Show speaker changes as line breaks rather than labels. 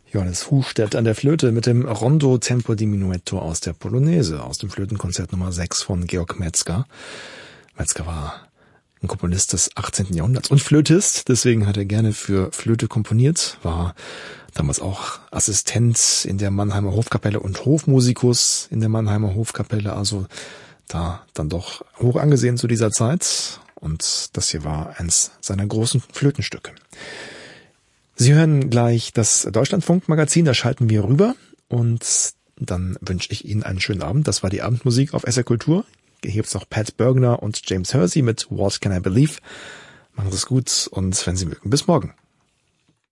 Johannes Hustedt an der Flöte mit dem Rondo Tempo di Minuetto aus der Polonaise, aus dem Flötenkonzert Nummer 6 von Georg Metzger. Metzger war ein Komponist des 18. Jahrhunderts und Flötist, deswegen hat er gerne für Flöte komponiert, war damals auch Assistent in der Mannheimer Hofkapelle und Hofmusikus in der Mannheimer Hofkapelle, also da dann doch hoch angesehen zu dieser Zeit, und das hier war eins seiner großen Flötenstücke. Sie hören gleich das Deutschlandfunk-Magazin, da schalten wir rüber und dann wünsche ich Ihnen einen schönen Abend. Das war die Abendmusik auf SR Kultur. Hier gibt's noch Pat Bergner und James Hersey mit What Can I Believe. Machen Sie es gut und wenn Sie mögen, bis morgen.